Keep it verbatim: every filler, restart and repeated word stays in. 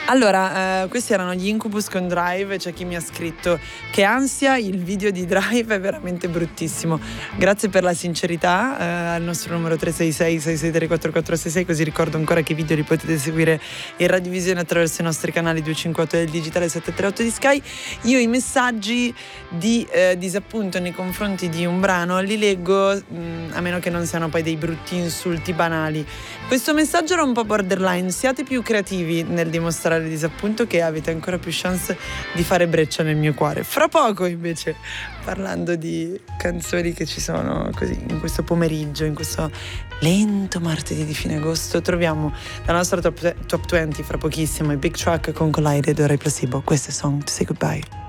Allora, eh, questi erano gli Incubus con Drive. C'è chi mi ha scritto: che ansia, il video di Drive è veramente bruttissimo. Grazie per la sincerità, eh, al nostro numero tre sei sei sei sei tre quattro quattro sei sei, così ricordo ancora che i video li potete seguire in radiovisione attraverso i nostri canali duecentocinquantotto del digitale sette tre otto di Sky. Io i messaggi di eh, disappunto nei confronti di un brano li leggo, mh, a meno che non siano poi dei brutti insulti banali. Questo messaggio era un po' borderline: siate più creativi nel dimostrare disappunto, che avete ancora più chance di fare breccia nel mio cuore. Fra poco invece, parlando di canzoni che ci sono così in questo pomeriggio, in questo lento martedì di fine agosto, troviamo la nostra top, top venti fra pochissimo, i Big Truck con Collided, ora i Placebo. Questo è Song to Say Goodbye.